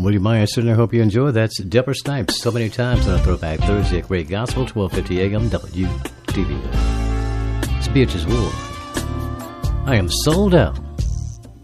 William Myers, certainly hope you enjoyed. That's Deborah Snipes, so many times on a Throwback Thursday at Great Gospel, 1250 AM WTVN. It's Beatrice Ward. I am sold out.